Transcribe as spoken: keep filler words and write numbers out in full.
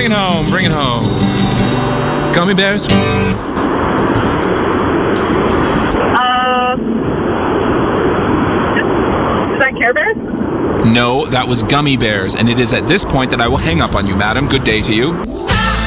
bring it home, bring it home. Gummy bears? Uh, is that Care Bears? No, that was Gummy Bears, and it is at this point that I will hang up on you, madam. Good day to you. Stop!